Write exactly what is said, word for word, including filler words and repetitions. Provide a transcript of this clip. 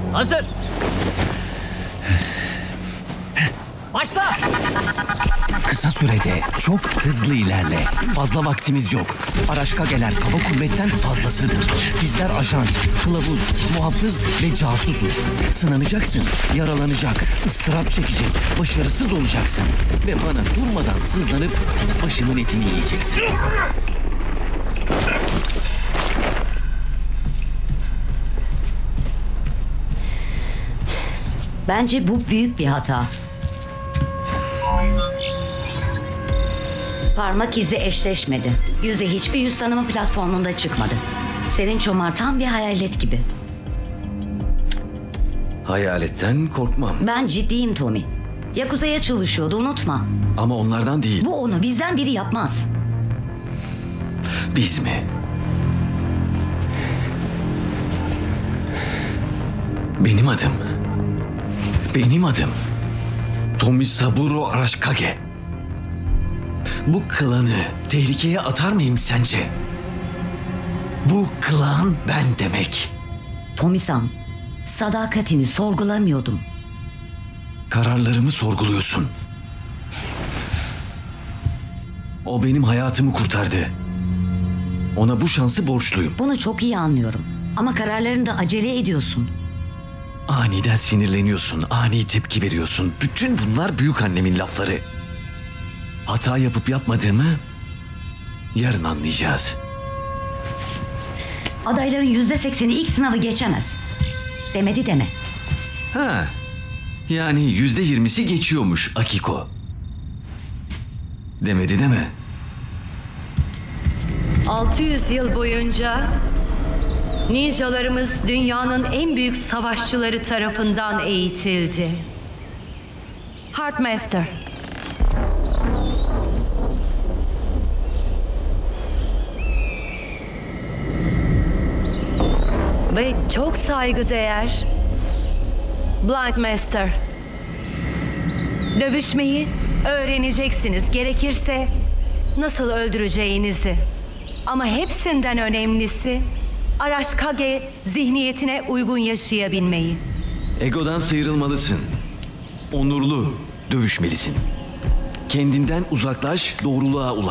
Hazır. Başla. Kısa sürede çok hızlı ilerle. Fazla vaktimiz yok. Araşkageler kaba kuvvetten fazlasıdır. Bizler ajan, kılavuz, muhafız ve casusuz. Sınanacaksın, yaralanacak, ıstırap çekecek, başarısız olacaksın. Ve bana durmadan sızlanıp başımın etini yiyeceksin. Bence bu büyük bir hata. Parmak izi eşleşmedi. Yüze hiçbir yüz tanıma platformunda çıkmadı. Senin çomar tam bir hayalet gibi. Hayaletten korkmam. Ben ciddiyim Tommy. Yakuza'ya çalışıyordu, unutma. Ama onlardan değil. Bu onu bizden biri yapmaz. Biz mi? Benim adım. Benim adım. Tomisaburo Arashikage. Bu klanı tehlikeye atar mıyım sence? Bu klan ben demek. Tommy-san, sadakatini sorgulamıyordum. Kararlarımı sorguluyorsun. O benim hayatımı kurtardı. Ona bu şansı borçluyum. Bunu çok iyi anlıyorum. Ama kararlarında acele ediyorsun. Aniden sinirleniyorsun, ani tepki veriyorsun. Bütün bunlar büyük annemin lafları. Hata yapıp yapmadığımı yarın anlayacağız. Adayların yüzde sekseni ilk sınavı geçemez. Demedi deme. Ha, yani yüzde yirmisi geçiyormuş Akiko. Demedi deme. altı yüz yıl boyunca ninjalarımız dünyanın en büyük savaşçıları tarafından eğitildi. Heartmaster. Ve çok saygıdeğer Blind Master. Dövüşmeyi öğreneceksiniz. Gerekirse nasıl öldüreceğinizi. Ama hepsinden önemlisi Arashikage zihniyetine uygun yaşayabilmeyi. Egodan sıyrılmalısın. Onurlu dövüşmelisin. Kendinden uzaklaş, doğruluğa ulaş.